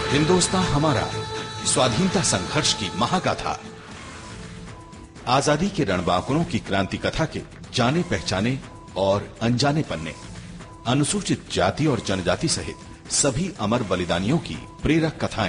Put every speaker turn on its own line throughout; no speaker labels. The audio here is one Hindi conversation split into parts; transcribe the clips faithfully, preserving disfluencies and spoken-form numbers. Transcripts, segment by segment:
हिंदुस्तान हमारा स्वाधीनता संघर्ष की महागाथा। आजादी के रणबांकुरों की क्रांति कथा के जाने पहचाने और अनजाने पन्ने, अनुसूचित जाति और जनजाति सहित सभी अमर बलिदानियों की प्रेरक कथाएं।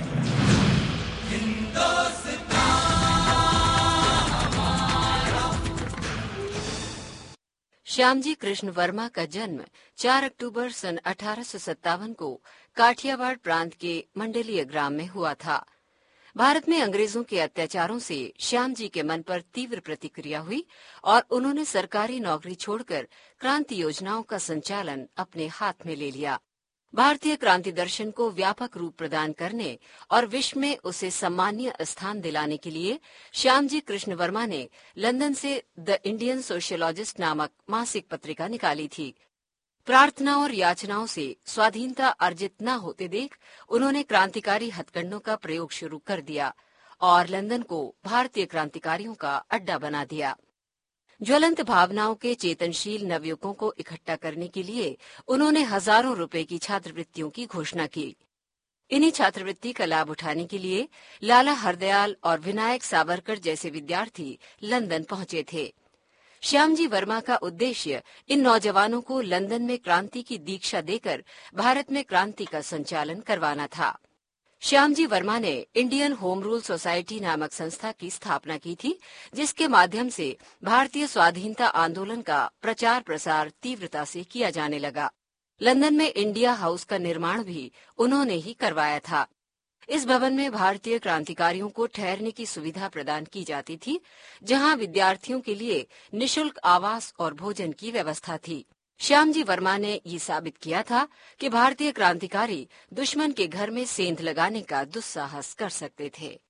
श्यामजी कृष्ण वर्मा का जन्म चार अक्टूबर सन अठारह सौ सत्तावन को काठियावाड़ प्रांत के मंडलीय ग्राम में हुआ था। भारत में अंग्रेजों के अत्याचारों से श्यामजी के मन पर तीव्र प्रतिक्रिया हुई और उन्होंने सरकारी नौकरी छोड़कर क्रांति योजनाओं का संचालन अपने हाथ में ले लिया। भारतीय क्रांति दर्शन को व्यापक रूप प्रदान करने और विश्व में उसे सम्मानीय स्थान दिलाने के लिए श्यामजी कृष्ण वर्मा ने लंदन से द इंडियन सोशियोलॉजिस्ट नामक मासिक पत्रिका निकाली थी। प्रार्थना और याचनाओं से स्वाधीनता अर्जित न होते देख उन्होंने क्रांतिकारी हथकंडों का प्रयोग शुरू कर दिया और लंदन को भारतीय क्रांतिकारियों का अड्डा बना दिया। ज्वलंत भावनाओं के चेतनशील नवयुवकों को इकट्ठा करने के लिए उन्होंने हजारों रुपए की छात्रवृत्तियों की घोषणा की। इन्हीं छात्रवृत्ति का लाभ उठाने के लिए लाला हरदयाल और विनायक सावरकर जैसे विद्यार्थी लंदन पहुंचे थे। श्यामजी वर्मा का उद्देश्य इन नौजवानों को लंदन में क्रांति की दीक्षा देकर भारत में क्रांति का संचालन करवाना था। श्यामजी वर्मा ने इंडियन होम रूल सोसाइटी नामक संस्था की स्थापना की थी, जिसके माध्यम से भारतीय स्वाधीनता आंदोलन का प्रचार प्रसार तीव्रता से किया जाने लगा। लंदन में इंडिया हाउस का निर्माण भी उन्होंने ही करवाया था। इस भवन में भारतीय क्रांतिकारियों को ठहरने की सुविधा प्रदान की जाती थी, जहां विद्यार्थियों के लिए निःशुल्क आवास और भोजन की व्यवस्था थी। श्यामजी वर्मा ने ये साबित किया था कि भारतीय क्रांतिकारी दुश्मन के घर में सेंध लगाने का दुस्साहस कर सकते थे।